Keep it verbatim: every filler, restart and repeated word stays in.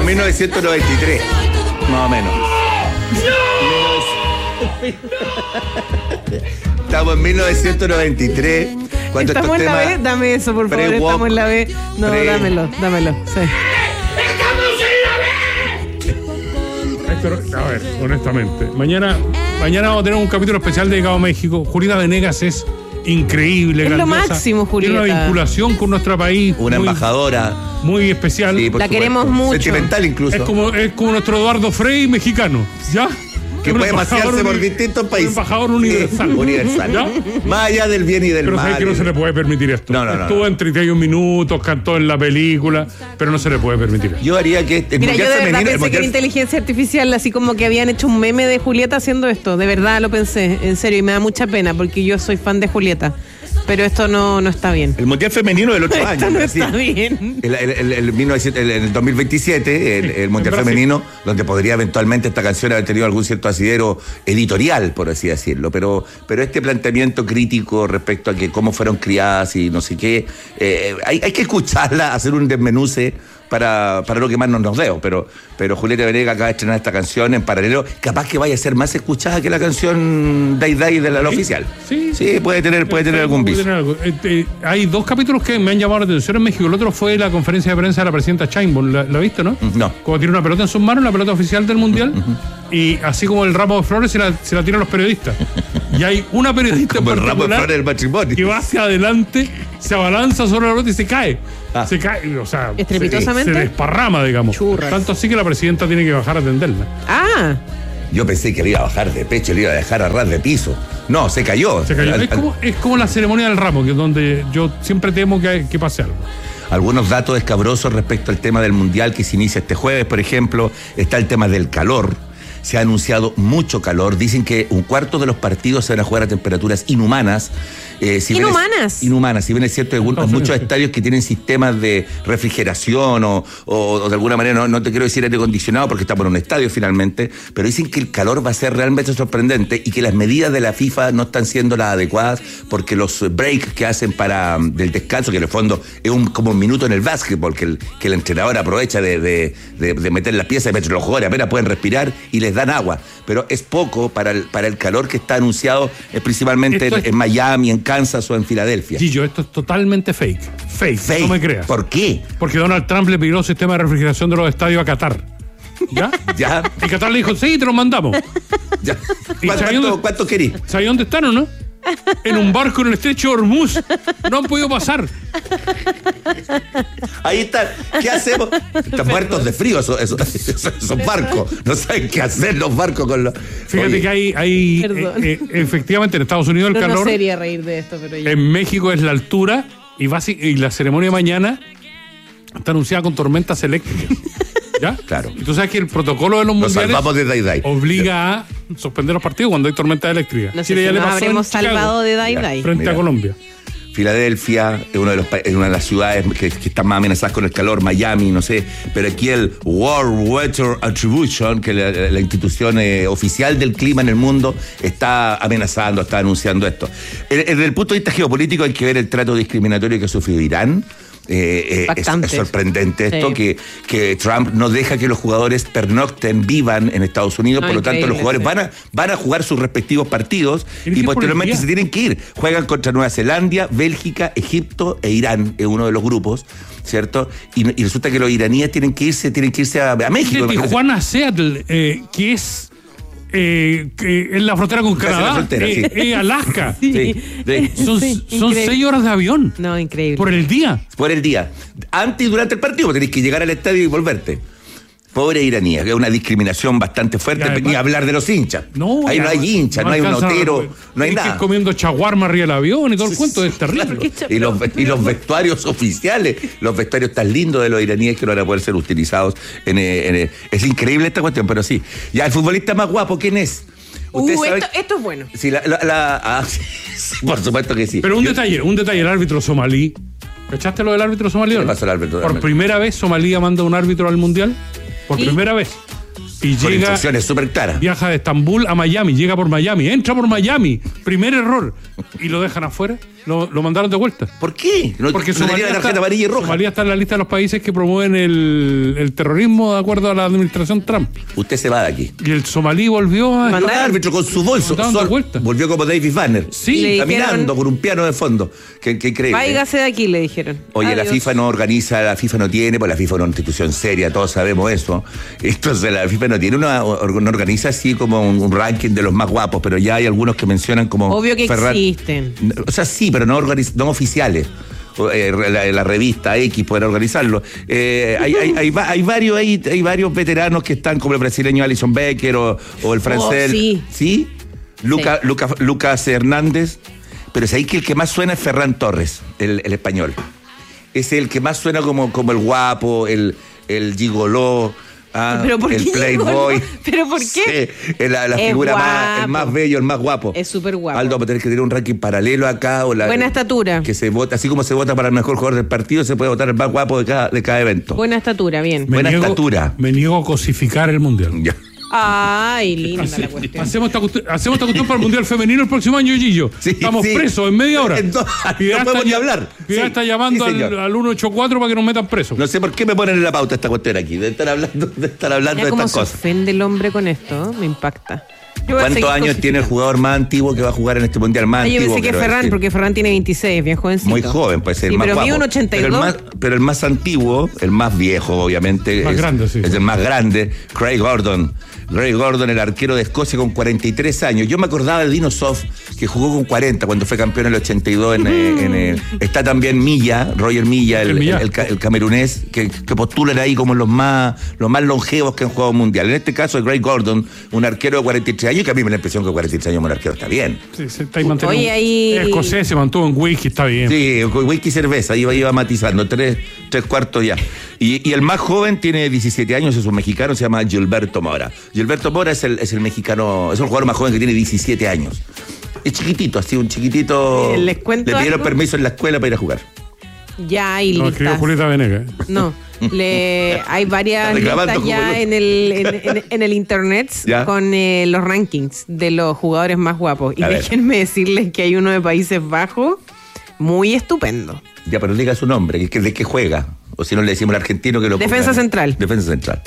mil novecientos noventa y tres, más o menos. Estamos en mil novecientos noventa y tres. ¿Estamos en la B? Dame eso, por favor. Estamos en la B. No, pre... dámelo, dámelo. Sí. Héctor, a ver, honestamente, mañana, mañana vamos a tener un capítulo especial dedicado a México. Julieta Venegas es increíble, es grandiosa. Lo máximo, Julieta. Tiene una vinculación con nuestro país. Una muy, embajadora. Muy especial. Sí, la queremos mucho. Sentimental incluso. Es como, es como nuestro Eduardo Frei mexicano, ¿ya? Que puede pasearse por distintos países. Un embajador universal. Universal. ¿No? Más allá del bien y del pero mal. Pero que no se le puede permitir esto. No, no, no, Estuvo no. en treinta y un minutos, cantó en la película, pero no se le puede permitir esto. Yo haría que... El Mira, yo de verdad femenino, pensé mundial... que era inteligencia artificial, así como que habían hecho un meme de Julieta haciendo esto. De verdad lo pensé, en serio, y me da mucha pena porque yo soy fan de Julieta. Pero esto no, no está bien. El Mundial Femenino del ocho años. No está bien. El, el, el, el, mil novecientos, el, el dos mil veintisiete, el, el Mundial Femenino, donde podría eventualmente esta canción haber tenido algún cierto asidero editorial, por así decirlo. Pero, pero este planteamiento crítico respecto a que cómo fueron criadas y no sé qué, eh, hay, hay que escucharla, hacer un desmenuce para, para lo que más nos nos deo. Pero, pero Julieta Venegas acaba de estrenar esta canción en paralelo, capaz que vaya a ser más escuchada que la canción Day Day de la, la ¿Sí? oficial. Sí, sí, puede tener, puede tener algún vicio. Eh, eh, hay dos capítulos que me han llamado la atención en México. El otro fue la conferencia de prensa de la presidenta Sheinbaum. ¿La, la viste, no? No. Como tiene una pelota en sus manos, la pelota oficial del Mundial, uh-huh. y así como el ramo de flores se la, se la tiran los periodistas. Y hay una periodista como el ramo de flores del matrimonio que va hacia adelante, se abalanza sobre la pelota y se cae. Ah. Se cae, o sea, estrepitosamente. Se, se desparrama, digamos. Churras. Tanto así que la presidenta tiene que bajar a atenderla. Ah. Yo pensé que le iba a bajar de pecho, le iba a dejar a ras de piso. No, se cayó. Se cayó. Es como, es como la ceremonia del ramo, que es donde yo siempre temo que, que pase algo. Algunos datos escabrosos respecto al tema del Mundial que se inicia este jueves, por ejemplo, está el tema del calor. Se ha anunciado mucho calor. Dicen que un cuarto de los partidos se van a jugar a temperaturas inhumanas. Eh, si ¿Inhumanas? Es, inhumanas. Si bien es cierto, hay no, muchos sí. estadios que tienen sistemas de refrigeración o, o, o de alguna manera, no, no te quiero decir aire acondicionado porque estamos en un estadio finalmente, pero dicen que el calor va a ser realmente sorprendente y que las medidas de la FIFA no están siendo las adecuadas porque los breaks que hacen para del descanso, que en el fondo es un, como un minuto en el básquetbol, que el, que el entrenador aprovecha de, de, de, de meter las piezas, de meter los jugadores apenas pueden respirar y les dan agua, pero es poco para el, para el calor que está anunciado eh, principalmente en, es... en Miami, en Kansas o en Filadelfia. Gillo, esto es totalmente fake. Fake, fake. No me creas. ¿Por qué? Porque Donald Trump le pidió el sistema de refrigeración de los estadios a Qatar. ¿Ya? ¿Ya? Y Qatar le dijo, sí, te los mandamos. ¿Ya? ¿Cuánto, ¿Cuánto, ¿Cuánto querís? ¿Sabes dónde están o no? En un barco en el estrecho de Hormuz. No han podido pasar. Ahí están. ¿Qué hacemos? Están muertos de frío esos, esos, esos, esos barcos. No saben qué hacer los barcos con los... Fíjate Oye. que hay, hay eh, eh, efectivamente en Estados Unidos el no, calor. No sería reír de esto, pero ya. En México es la altura y, basic, y la ceremonia mañana está anunciada con tormentas eléctricas. ¿Ya? Claro. Y tú sabes que el protocolo de los mundiales nos salvamos de Day Day. obliga a suspender los partidos cuando hay tormenta eléctrica. No sé si nos habremos salvado de Day Day. Frente Mira. a Colombia. Filadelfia es uno de los, es una de las ciudades que, que están más amenazadas con el calor, Miami, no sé, pero aquí el World Weather Attribution, que es la, la institución eh, oficial del clima en el mundo, está amenazando, está anunciando esto. Desde el punto de vista geopolítico hay que ver el trato discriminatorio que ha sufrido Irán. Eh, eh, es, es sorprendente esto, sí. que, que Trump no deja que los jugadores pernocten, vivan en Estados Unidos, no, por lo tanto los jugadores sí. van, a, van a jugar sus respectivos partidos y posteriormente se tienen que ir. Juegan contra Nueva Zelanda, Bélgica, Egipto e Irán, es uno de los grupos, ¿cierto? Y, y resulta que los iraníes tienen que irse, tienen que irse a, a México. De Tijuana a Seattle, eh, que es... Eh, que en la frontera con Canadá, frontera, eh, sí. eh, Alaska. Sí. Sí. Sí. Son, sí, son seis horas de avión. No, increíble. Por el día. Por el día. Antes y durante el partido, tenés que llegar al estadio y volverte. Pobre iraníes, que es una discriminación bastante fuerte, además, ni hablar de los hinchas. No, ahí no hay hinchas, no, no hay un notero, no hay nada. Que comiendo chaguarma arriba del avión y todo el sí, cuento, es terrible. Claro. Y, los, y los vestuarios oficiales, los vestuarios tan lindos de los iraníes que no van a poder ser utilizados. En, en, en, es increíble esta cuestión, pero sí. Ya, el futbolista más guapo, ¿quién es? Uh, esto, esto es bueno. Sí, la, la, la, ah, sí, por supuesto que sí. Pero un Yo, detalle, un detalle, el árbitro somalí. ¿Cachaste lo del árbitro somalí? ¿Qué pasó al árbitro? Por primera vez Somalia manda un árbitro al Mundial. Por ¿Y? primera vez. Y con llega, instrucciones súper claras. Viaja de Estambul a Miami, llega por Miami, entra por Miami, primer error, y lo dejan afuera. Lo, lo mandaron de vuelta. ¿Por qué? No, Porque no tenía la tarjeta está, amarilla y roja. Somalia está en la lista de los países que promueven el, el terrorismo de acuerdo a la administración Trump. Usted se va de aquí. Y el somalí volvió a... El árbitro con su bolso. Sol, volvió como David Banner. Sí. Caminando dijeron, con un piano de fondo. Qué, qué increíble. Váyase de aquí, le dijeron. Oye, Adiós. la FIFA no organiza, la FIFA no tiene, pues la FIFA es una institución seria, todos sabemos eso. Entonces la FIFA no tiene una, no organiza así como un, un ranking de los más guapos, pero ya hay algunos que mencionan como... Obvio que Ferran, existen. O sea, sí, pero no, organiz, no oficiales. Eh, la, la revista X puede organizarlo. Eh, hay, hay, hay, hay, varios, hay, hay varios veteranos que están, como el brasileño Alisson Becker o, o el francés. Oh, sí. ¿Sí? Luca, Sí. Luca, Lucas Hernández. Pero es ahí que el que más suena es Ferran Torres, el, el español. Es el que más suena como, como el guapo, el, el gigoló. Ah, ¿Pero por el qué playboy. gigoló? ¿Pero por qué? Sí, la, la Es figura guapo. más, el más bello, el más guapo. Es súper guapo. Aldo, vamos a tener que tener un ranking paralelo acá. O la, Buena estatura. Que se vota, así como se vota para el mejor jugador del partido, se puede votar el más guapo de cada, de cada evento. Buena estatura, bien. Me Buena niego, estatura. Me niego a cosificar el mundial. Ya. Ay, linda Hace- la cuestión. hacemos, esta, cuestión- hacemos esta cuestión para el mundial femenino el próximo año, Gillo. Sí, Estamos sí. presos en media hora. Entonces, Piedad no podemos está- ni hablar. Piedad Sí, está llamando sí, al, señor. al ciento ochenta y cuatro para que nos metan presos. No sé por qué me ponen en la pauta esta cuestión aquí. De estar hablando, de estar hablando Mira de cómo estas se cosas. ofende el hombre con esto, me impacta. Yo voy a ¿Cuántos seguir años tiene el cosificando. jugador más antiguo que va a jugar en este mundial? Más Ah, yo antiguo. pensé que quiero Ferran, decir. porque Ferran tiene veintiséis, bien jovencito. Muy joven, pues el Sí, más pero guapo. mide un ochenta y dos. Pero el, más, pero el más antiguo, el más viejo, obviamente. Más es, grande, sí. Es el más grande, Craig Gordon. Craig Gordon, el arquero de Escocia con cuarenta y tres años. Yo me acordaba de Dino Soft, que jugó con cuarenta cuando fue campeón en el ochenta y dos. En, eh, en, eh, está también Milla, Roger Milla, el, El Milla. el- el ca- el camerunés, que, que postulan ahí como los más, los más longevos que han jugado mundial. En este caso, Craig Gordon, un arquero de cuarenta y tres años, que a mí me da la impresión que cuarenta y tres años un arquero está bien. Sí, se está ahí manteniendo- Oye, ahí- Es escocés, se mantuvo en whisky, está bien. Sí, whisky y cerveza, iba, iba matizando, tres, tres cuartos ya. Y, y el más joven tiene diecisiete años, es un mexicano, se llama Gilberto Mora. Gilberto Mora es el, es el mexicano, es el jugador más joven que tiene diecisiete años. Es chiquitito, así, un chiquitito. Eh, ¿les cuento Le pidieron algo? permiso en la escuela para ir a jugar. Ya hay Lo listas. escribió Julieta Venegas. No, le, hay varias Está reclamando listas como ya loco. en el, en, en- en el internet ¿Ya? con eh, los rankings de los jugadores más guapos. Y A ver. déjenme decirles que hay uno de Países Bajos muy estupendo. Ya, pero diga su nombre, que, de qué juega. O si no le decimos al argentino que lo Defensa ponga. central. Defensa central.